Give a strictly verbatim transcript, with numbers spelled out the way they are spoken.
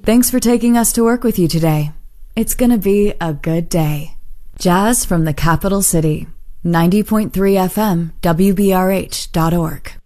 Thanks for taking us to work with you today. It's gonna be a good day. Jazz from the capital city. ninety point three F M, W B R H dot org.